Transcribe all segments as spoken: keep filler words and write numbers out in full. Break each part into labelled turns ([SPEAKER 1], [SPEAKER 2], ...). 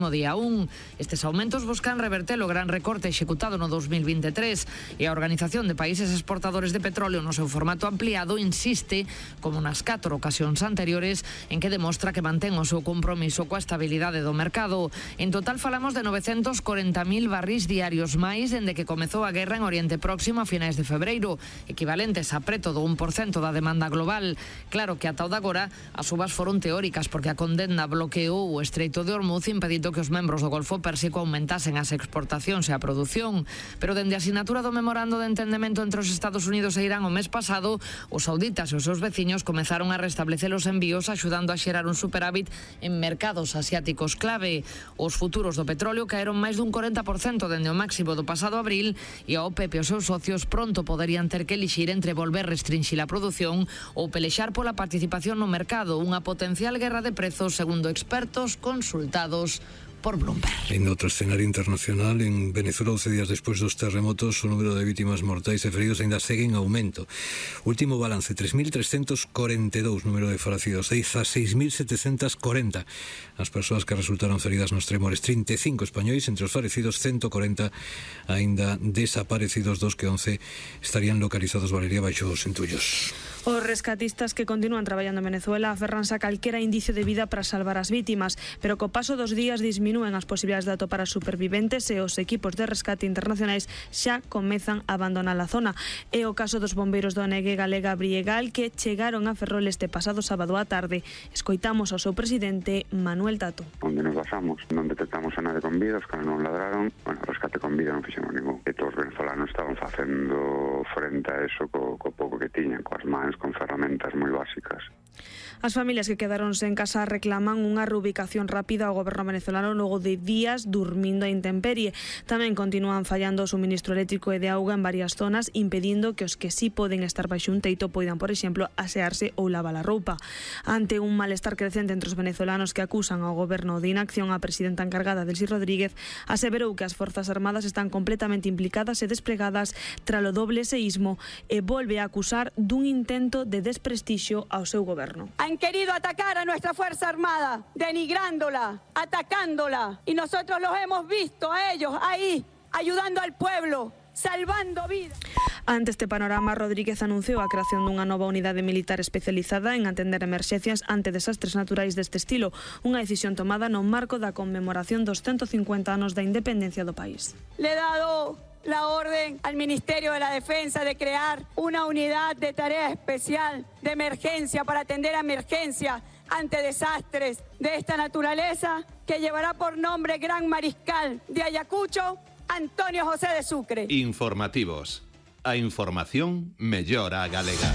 [SPEAKER 1] no día un. Estes aumentos buscan reverter o gran recorte executado no dos mil veintitrés e a Organización de Países Exportadores de Petróleo no seu formato ampliado insiste, como nas catro ocasións anteriores, en que demostra que mantén o seu compromiso coa estabilidade do mercado. En total falamos de novecentos corenta mil barrís diarios máis dende que comezou a guerra en Oriente Próximo a finais de febreiro, equivalentes a preto do un por cento da demanda global. Claro que ata o de agora as subas foron teóricas porque a condena bloqueou o Estreito de Hormuz impedindo que os membros do Golfo Pérsico aumentasen as exportacións e a produción. Pero dende a asinatura do memorando de entendemento entre os Estados Unidos e Irán o mes pasado, os sauditas e os seus veciños comezaron a restablecer os envíos axudando a xerar un superávit en mercados asiáticos clave. Os futuros do petróleo caeron máis dun corenta por cento dende o máximo do pasado abril e a OPEP e os seus socios pronto poderían ter que elixir entre volver restringir a produción ou pelexar pola participación no mercado, unha potencial guerra de prezos segundo expertos consultados por Bloomberg.
[SPEAKER 2] En outro escenario internacional, en Venezuela, once días despois dos terremotos, o número de vítimas mortais e feridos ainda segue en aumento. Último balance, tres mil trescentos corenta e dous número de falecidos, seis mil setecentos corenta as persoas que resultaron feridas nos tremores, trinta e cinco españois, entre os falecidos ciento corenta aínda desaparecidos, dos que once estarían localizados, Valeria, baixo os entullos.
[SPEAKER 3] Os rescatistas que continúan traballando en Venezuela aferranse a calquera indicio de vida para salvar as vítimas, pero co paso dos días disminúen as posibilidades de atopar as superviventes e os equipos de rescate internacionais xa comezan a abandonar a zona. É o caso dos bombeiros da O N G galega Briegal, que chegaron a Ferrol este pasado sábado á tarde. Escoitamos ao seu presidente, Manuel Tato.
[SPEAKER 4] Onde nos basamos, non detectamos a nade con vida, os que non ladraron, bueno, rescate con vida non fixemos ningún. E todos os venezolanos estaban facendo frente a eso co, co pouco que tiñan, coas mans, con ferramentas moi básicas.
[SPEAKER 3] As familias que quedaronse en casa reclaman unha reubicación rápida ao goberno venezolano logo de días durmindo a intemperie. Tamén continúan fallando o suministro eléctrico e de auga en varias zonas, impedindo que os que sí poden estar baixo un teito poidan, por exemplo, asearse ou lavar a roupa. Ante un malestar crecente entre os venezolanos que acusan ao goberno de inacción, a presidenta encargada, Delcy Rodríguez, aseverou que as Forzas Armadas están completamente implicadas e desplegadas tralo doble seísmo e volve a acusar dun intento de desprestixio ao seu goberno.
[SPEAKER 5] Han querido atacar a nuestra Fuerza Armada, denigrándola, atacándola, y nosotros los hemos visto a ellos ahí, ayudando al pueblo, salvando vidas.
[SPEAKER 3] Ante este panorama, Rodríguez anunciou a creación dunha nova unidade militar especializada en atender emerxencias ante desastres naturais deste estilo, unha decisión tomada no marco da conmemoración dos ciento cincuenta anos da independencia do país.
[SPEAKER 5] Le he dado la orden al Ministerio de la Defensa de crear una unidad de tarea especial de emergencia para atender a emergencias ante desastres de esta naturaleza, que llevará por nombre Gran Mariscal de Ayacucho, Antonio José de Sucre.
[SPEAKER 6] Informativos. A información mellora a galega.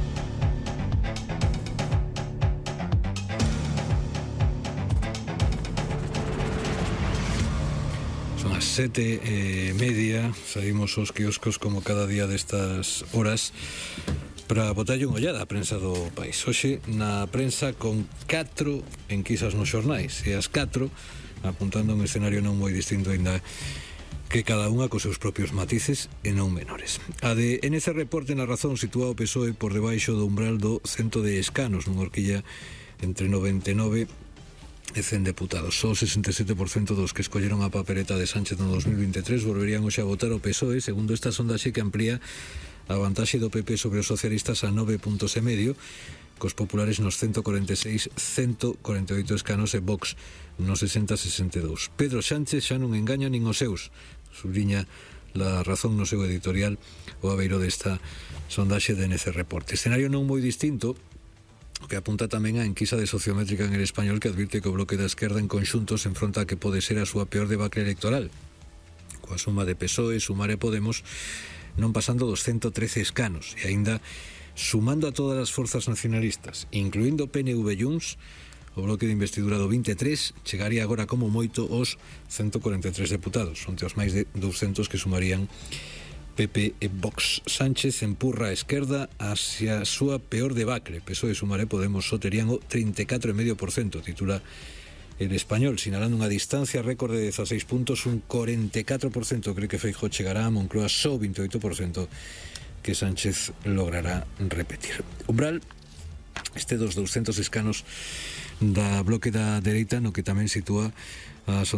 [SPEAKER 2] Son as sete e media, saímos aos quioscos como cada día destas horas para botarlle unha ollada á prensa do país. Hoxe na prensa con catro enquisas nos xornais, e as catro apuntando un escenario non moi distinto aínda que cada unha cos seus propios matices e non menores. A de N C Reporte na Razón sitúa o P S O E por debaixo do umbral do cento de escanos, nunha horquilla entre noventa e nove e cen deputados. Só o sesenta e sete por cento dos que escolleron a papeleta de Sánchez no dos mil veintitrés volverían hoxe a votar o P S O E, segundo esta sondaxe que amplía a vantaxe do P P sobre os socialistas a nove puntos e medio, cos populares nos ciento corenta e seis, ciento corenta e oito escanos e Vox nos sesenta a sesenta e dous. Pedro Sánchez xa non engaña nin os seus, subliña La Razón no seu editorial o abeiro desta sondaxe de N C Reporte. Escenario non moi distinto que apunta tamén a enquisa de Sociométrica en El Español, que advirte que o bloque da esquerda en conxunto se enfronta a que pode ser a súa peor debacle electoral, coa suma de P S O E, Sumar e Podemos non pasando dos ciento trece escanos, e aínda sumando a todas as forzas nacionalistas, incluindo P N V e Junts, o bloque de investidura do vinte e tres chegaría agora como moito os ciento corenta e tres deputados, onte os máis de douscentos que sumarían P P e Vox. Sánchez empurra a esquerda hacia a súa peor debacle. P S O E, Sumar e Podemos só terían o trinta e catro coma cinco por cento, titula El Español, sinalando unha distancia récord de dezaseis puntos, un cuarenta e catro por cento cree que Feijóo chegará a Moncloa, só vinte e oito por cento que Sánchez logrará repetir. Umbral este dos douscentos escanos da bloque da dereita, no que tamén sitúa a